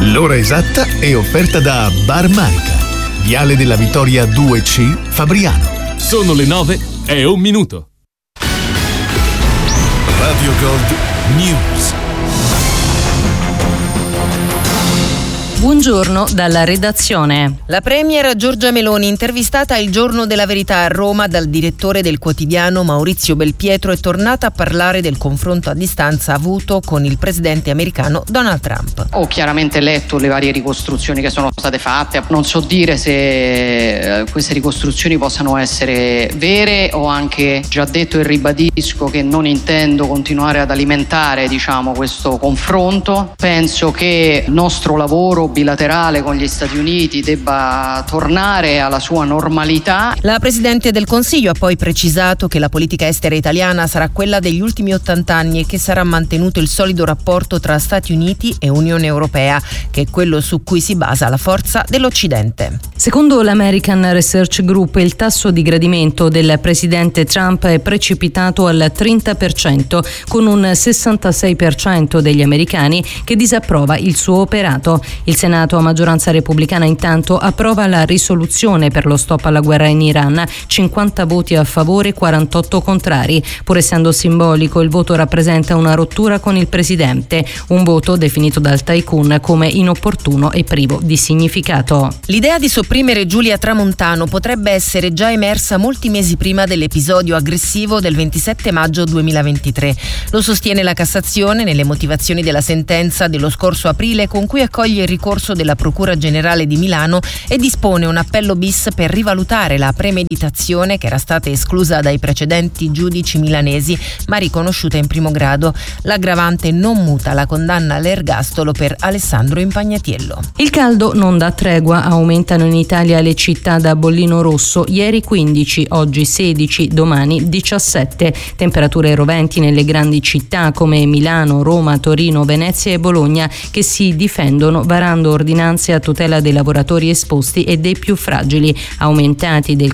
L'ora esatta è offerta da Bar Marica, Viale della Vittoria 2C, Fabriano. Sono le 9:01. Radio Gold News. Buongiorno dalla redazione. La premier Giorgia Meloni, intervistata il giorno della verità a Roma dal direttore del quotidiano Maurizio Belpietro, è tornata a parlare del confronto a distanza avuto con il presidente americano Donald Trump. Ho chiaramente letto le varie ricostruzioni che sono state fatte, non so dire se queste ricostruzioni possano essere vere. Ho anche già detto e ribadisco che non intendo continuare ad alimentare, questo confronto. Penso che il nostro lavoro bilaterale con gli Stati Uniti debba tornare alla sua normalità. La Presidente del Consiglio ha poi precisato che la politica estera italiana sarà quella degli ultimi 80 anni e che sarà mantenuto il solido rapporto tra Stati Uniti e Unione Europea, che è quello su cui si basa la forza dell'Occidente. Secondo l'American Research Group, il tasso di gradimento del presidente Trump è precipitato al 30%, con un 66% degli americani che disapprova il suo operato. Il Senato a maggioranza repubblicana intanto approva la risoluzione per lo stop alla guerra in Iran, 50 voti a favore, 48 contrari. Pur essendo simbolico, il voto rappresenta una rottura con il presidente, un voto definito dal tycoon come inopportuno e privo di significato. L'idea di sopprimere Giulia Tramontano potrebbe essere già emersa molti mesi prima dell'episodio aggressivo del 27 maggio 2023. Lo sostiene la Cassazione nelle motivazioni della sentenza dello scorso aprile, con cui accoglie il ricorso della Procura Generale di Milano e dispone un appello bis per rivalutare la premeditazione, che era stata esclusa dai precedenti giudici milanesi ma riconosciuta in primo grado. L'aggravante non muta la condanna all'ergastolo per Alessandro Impagnatiello. Il caldo non dà tregua, aumentano in Italia le città da bollino rosso, ieri 15, oggi 16, domani 17. Temperature roventi nelle grandi città come Milano, Roma, Torino, Venezia e Bologna, che si difendono varando ordinanze a tutela dei lavoratori esposti e dei più fragili, aumentati del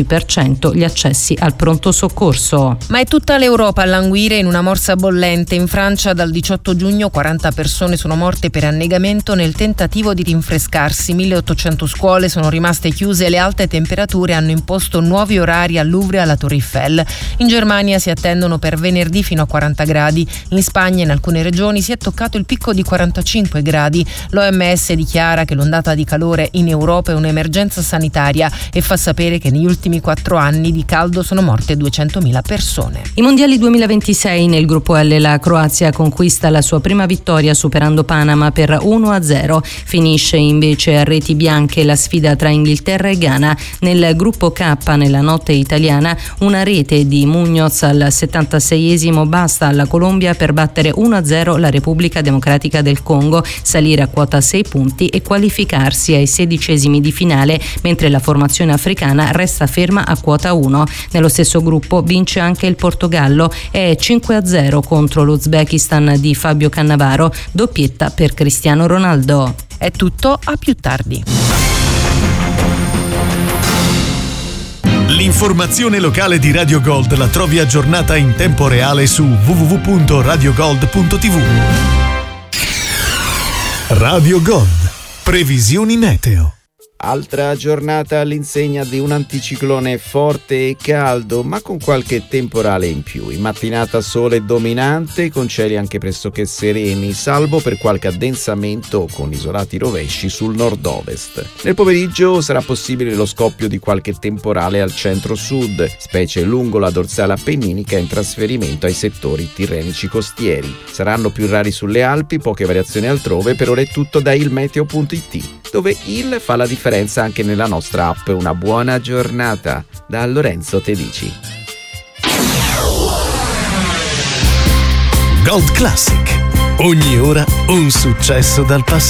15% gli accessi al pronto soccorso. Ma è tutta l'Europa a languire in una morsa bollente. In Francia dal 18 giugno 40 persone sono morte per annegamento nel tentativo di rinfrescarsi, 1800 scuole sono rimaste chiuse e le alte temperature hanno imposto nuovi orari al Louvre e alla Torre Eiffel. In Germania si attendono per venerdì fino a 40 gradi, in Spagna in alcune regioni si è toccato il picco di 45 gradi. L'OMS dichiara che l'ondata di calore in Europa è un'emergenza sanitaria e fa sapere che negli ultimi 4 anni di caldo sono morte 200.000 persone. I mondiali 2026, nel gruppo L la Croazia conquista la sua prima vittoria superando Panama per 1-0. Finisce invece a reti bianche la sfida tra Inghilterra e Ghana. Nel gruppo K, nella notte italiana, una rete di Muñoz al 76esimo basta alla Colombia per battere 1-0 la Repubblica Democratica del Congo, salire a quota 6 punti e qualificarsi ai 16esimi di finale, mentre la formazione africana resta ferma a quota 1. Nello stesso gruppo vince anche il Portogallo, è 5-0 contro l'Uzbekistan di Fabio Cannavaro, doppietta per Cristiano Ronaldo. È tutto, a più tardi. L'informazione locale di Radio Gold la trovi aggiornata in tempo reale su www.radiogold.tv. Radio Gold. Previsioni meteo. Altra giornata all'insegna di un anticiclone forte e caldo, ma con qualche temporale in più. In mattinata sole dominante, con cieli anche pressoché sereni, salvo per qualche addensamento con isolati rovesci sul nord-ovest. Nel pomeriggio sarà possibile lo scoppio di qualche temporale al centro-sud, specie lungo la dorsale appenninica in trasferimento ai settori tirrenici costieri. Saranno più rari sulle Alpi, poche variazioni altrove. Per ora è tutto da ilmeteo.it, dove il fa la differenza anche nella nostra app. Una buona giornata da Lorenzo Tedici. Gold Classic. Ogni ora un successo dal passato.